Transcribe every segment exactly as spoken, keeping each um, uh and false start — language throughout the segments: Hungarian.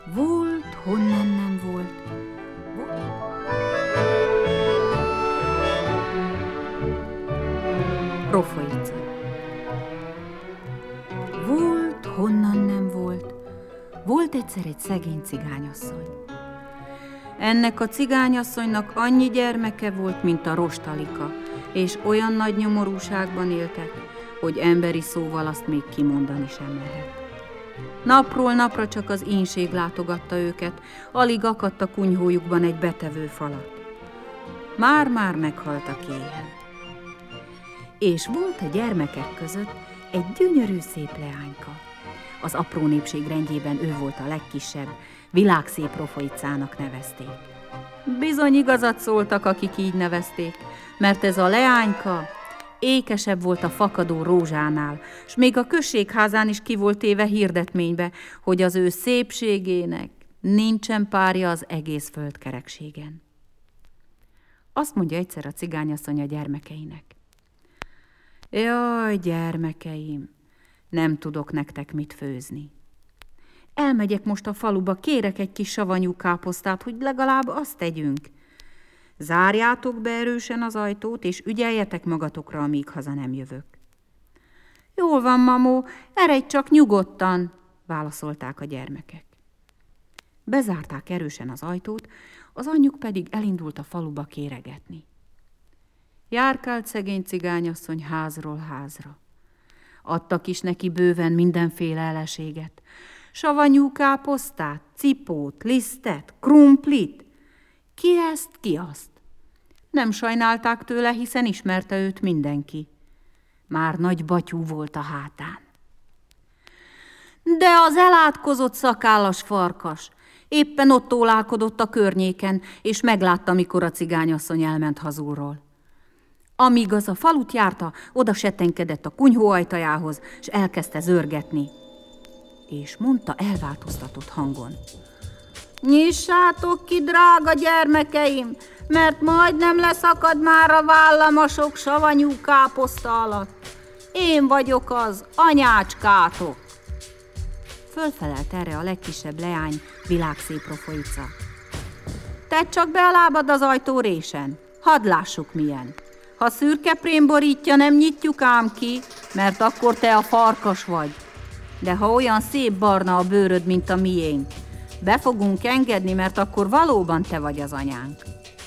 Volt, honnan nem volt. Volt. Rofoica. Volt, honnan nem volt. Volt egyszer egy szegény cigányasszony. Ennek a cigányasszonynak annyi gyermeke volt, mint a rostalika, és olyan nagy nyomorúságban éltek, hogy emberi szóval azt még kimondani sem lehet. Napról napra csak az ínség látogatta őket, alig akadt a kunyhójukban egy betevő falat. Már-már meghaltak éhen. És volt a gyermekek között egy gyönyörű szép leányka. Az apró népség rendjében ő volt a legkisebb, világszép Rofoicának nevezték. Bizony igazat szóltak, akik így nevezték, mert ez a leányka ékesebb volt a fakadó rózsánál, s még a községházán is ki volt téve hirdetménybe, hogy az ő szépségének nincsen párja az egész földkerekségen. Azt mondja egyszer a cigányasszony a gyermekeinek: Jaj, gyermekeim, nem tudok nektek mit főzni. Elmegyek most a faluba, kérek egy kis savanyú káposztát, hogy legalább azt tegyünk. Zárjátok be erősen az ajtót, és ügyeljetek magatokra, amíg haza nem jövök. Jól van, mamó, eredj csak nyugodtan, válaszolták a gyermekek. Bezárták erősen az ajtót, az anyjuk pedig elindult a faluba kéregetni. Járkált szegény cigányasszony házról házra. Adtak is neki bőven mindenféle eleséget. Savanyú káposztát, cipót, lisztet, krumplit. Ki ezt, ki azt. Nem sajnálták tőle, hiszen ismerte őt mindenki. Már nagy batyú volt a hátán. De az elátkozott szakállas farkas éppen ott tólálkodott a környéken, és meglátta, mikor a cigányasszony elment hazulról. Amíg az a falut járta, oda settenkedett a kunyhó ajtajához, és elkezdte zörgetni. És mondta elváltoztatott hangon: Nyissátok ki, drága gyermekeim, mert majdnem leszakad már a vállam a sok savanyú káposzta alatt. Én vagyok az, anyácskátok. Fölfelelt erre a legkisebb leány, világszép Rofoica. Tedd csak be a lábad az ajtó résen, hadd lássuk milyen. Ha szürke prém borítja, nem nyitjuk ám ki, mert akkor te a farkas vagy. De ha olyan szép barna a bőröd, mint a miénk, be fogunk engedni, mert akkor valóban te vagy az anyánk.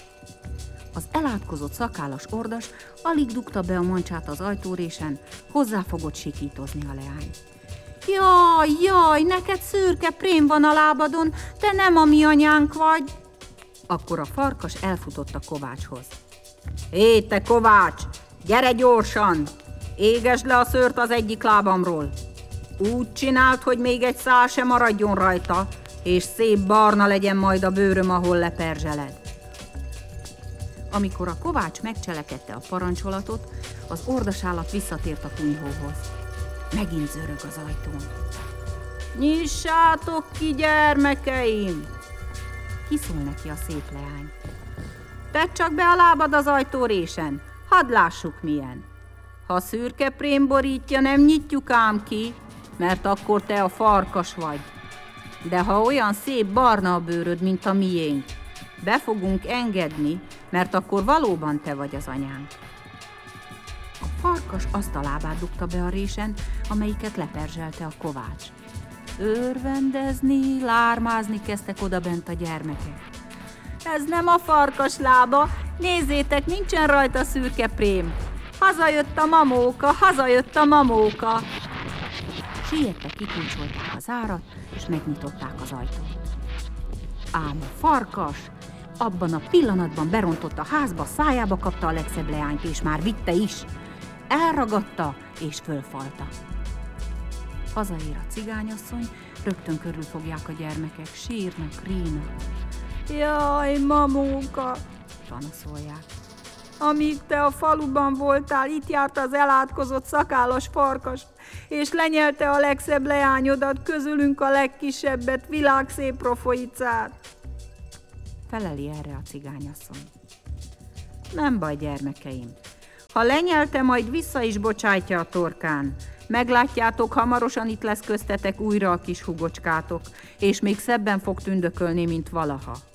Az elátkozott szakállas ordas alig dugta be a mancsát az ajtórésen, hozzá fogott sikítozni a leány. Jaj, jaj, neked szürke prém van a lábadon, te nem a mi anyánk vagy. Akkor a farkas elfutott a kovácshoz. Hé, te kovács, gyere gyorsan, égesd le a szőrt az egyik lábamról. Úgy csináld, hogy még egy szál sem maradjon rajta, és szép barna legyen majd a bőröm, ahol leperzseled. Amikor a kovács megcselekedte a parancsolatot, az ordasállat visszatért a kunyhóhoz. Megint zörög az ajtón. Nyissátok ki, gyermekeim! Kiszól neki a szép leány. Tedd csak be a lábad az ajtórésen, hadd lássuk milyen. Ha szürke prém borítja, nem nyitjuk ám ki, mert akkor te a farkas vagy. De ha olyan szép barna a bőröd, mint a miénk, be fogunk engedni, mert akkor valóban te vagy az anyánk. A farkas azt a lábát dugta be a résen, amelyiket leperzselte a kovács. Örvendezni, lármázni kezdtek odabent a gyermekek. Ez nem a farkas lába, nézzétek, nincsen rajta szürke prém. Hazajött a mamóka, hazajött a mamóka. Sietve kikulcsolták az árat, és megnyitották az ajtót. Ám a farkas abban a pillanatban berontott a házba, szájába kapta a legszebb leányt, és már vitte is. Elragadta, és fölfalta. Hazaér a cigányasszony, rögtön körülfogják a gyermekek, sírnak, rínak. Jaj, mamóka, panaszolják. Amíg te a faluban voltál, itt járt az elátkozott szakállas farkas, és lenyelte a legszebb leányodat, közülünk a legkisebbet, világszép Rofoicát. Feleli erre a cigányasszony. Nem baj, gyermekeim. Ha lenyelte, majd vissza is bocsájtja a torkán, Meglátjátok, hamarosan itt lesz köztetek újra a kis hugocskátok, és még szebben fog tündökölni, mint valaha.